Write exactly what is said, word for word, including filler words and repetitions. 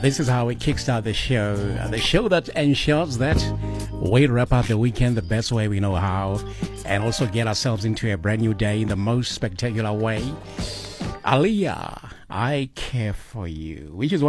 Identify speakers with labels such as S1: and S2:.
S1: This is how we kickstart the show. Uh, the show that ensures that we wrap up the weekend the best way we know how, and also get ourselves into a brand new day in the most spectacular way. Aaliyah, I Care For You, which is